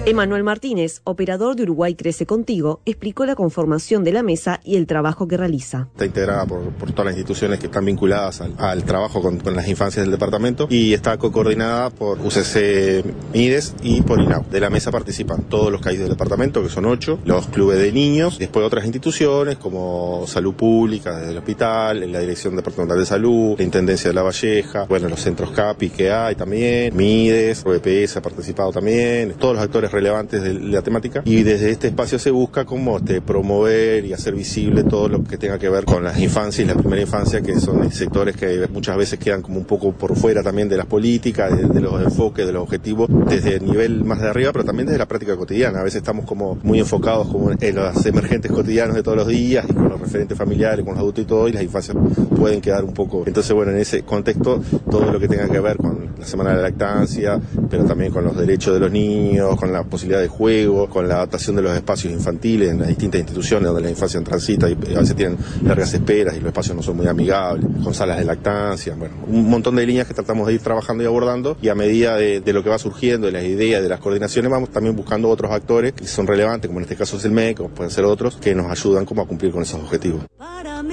Emanuel Martínez, operador de Uruguay Crece Contigo, explicó la conformación de la mesa y el trabajo que realiza. Está integrada por todas las instituciones que están vinculadas al trabajo con las infancias del departamento y está coordinada por UCC Mides y por INAU. De la mesa participan todos los CAIs del departamento, que son 8, los clubes de niños, después otras instituciones como Salud Pública, desde el hospital, la Dirección Departamental de Salud, la Intendencia de La Valleja, bueno, los centros CAPI que hay también, Mides, OEPS ha participado también, todos los actores relevantes de la temática, y desde este espacio se busca como promover y hacer visible todo lo que tenga que ver con las infancias y la primera infancia, que son sectores que muchas veces quedan como un poco por fuera también de las políticas, de los enfoques, de los objetivos, desde el nivel más de arriba, pero también desde la práctica cotidiana. A veces estamos como muy enfocados como en los emergentes cotidianos de todos los días y con los referentes familiares, con los adultos y todo, y las infancias pueden quedar un poco. Entonces, bueno, en ese contexto, todo lo que tenga que ver con la Semana de la Lactancia, pero también con los derechos de los niños, con la posibilidad de juego, con la adaptación de los espacios infantiles en las distintas instituciones donde la infancia transita y a veces tienen largas esperas y los espacios no son muy amigables, con salas de lactancia, bueno, un montón de líneas que tratamos de ir trabajando y abordando, y a medida de lo que va surgiendo, de las ideas, de las coordinaciones, vamos también buscando otros actores que son relevantes, como en este caso es el MEC, o pueden ser otros, que nos ayudan como a cumplir con esos objetivos.